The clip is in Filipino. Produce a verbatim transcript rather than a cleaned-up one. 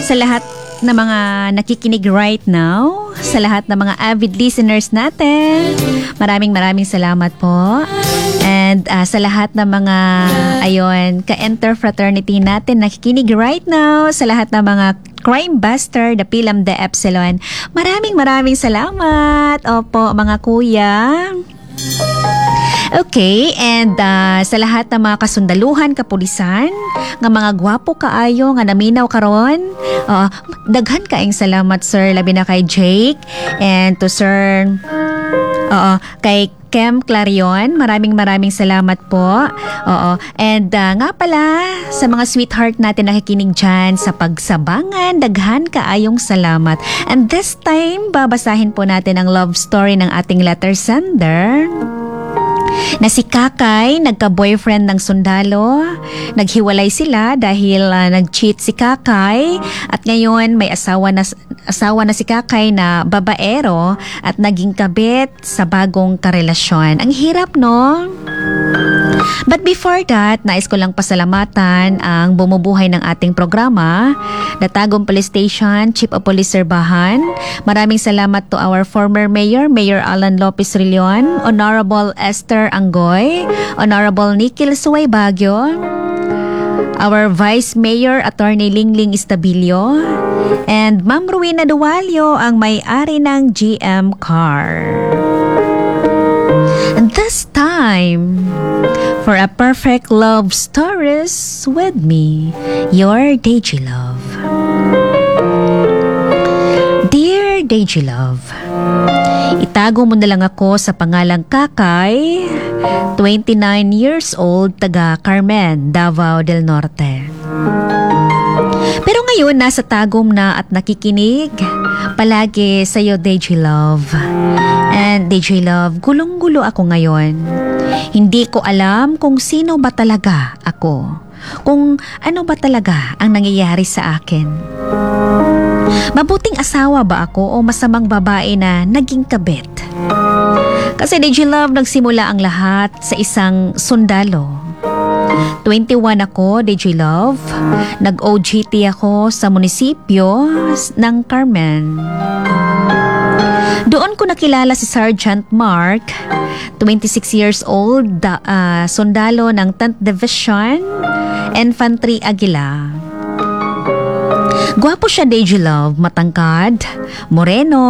sa lahat na mga nakikinig right now, sa lahat ng mga avid listeners natin. Maraming maraming salamat po. And uh, sa lahat ng mga ayon, ka-enter fraternity natin nakikinig right now, sa lahat ng mga Crime Buster, the Pilam de Epsilon. Maraming maraming salamat. Opo, mga kuya. Okay, and uh, sa lahat ng mga kasundaluhan, kapulisan, nga mga gwapo kaayo, nga naminaw karon, uh, daghan kaing salamat, sir, labi na kay Jake, and to sir, uh, kay Kem Clarion, maraming maraming salamat po. Oo. And uh, nga pala, sa mga sweetheart natin nakikinig dyan sa pagsabangan, daghan kaayong salamat. And this time, babasahin po natin ang love story ng ating letter sender. Na si Kakay, nagka-boyfriend ng sundalo. Naghiwalay sila dahil uh, nag-cheat si Kakay at ngayon may asawa na, asawa na si Kakay na babaero at naging kabit sa bagong karelasyon. Ang hirap, no? But before that, nais ko lang pasalamatan ang bumubuhay ng ating programa, Datagom Police Station, Chief of Police Serbahan. Maraming salamat to our former Mayor, Mayor Alan Lopez Rillion, Honorable Esther Anggoy, Honorable Nikil Suway Baguio, our Vice Mayor, Attorney Lingling Istabilio, and Ma'am Ruina Duvalio, ang may-ari ng G M Car. And this time, for a perfect love stories with me, your Deji Love. Dear Deji Love, itago mo na lang ako sa pangalang Kakay, twenty-nine years old, taga Carmen, Davao del Norte. Pero ngayon, nasa Tagum na at nakikinig palagi sa'yo, Deji Love. And Deji Love, gulong-gulo ako ngayon. Hindi ko alam kung sino ba talaga ako. Kung ano ba talaga ang nangyayari sa akin. Mabuting asawa ba ako o masamang babae na naging kabit? Kasi Deji Love, nagsimula ang lahat sa isang sundalo. twenty-one ako, Deji Love. Nag-O G T ako sa munisipyo ng Carmen. Doon ko nakilala si Sergeant Mark, twenty-six years old, da, uh, sundalo ng tenth Division, Infantry Aguila. Gwapo siya, Deji Love, matangkad, moreno,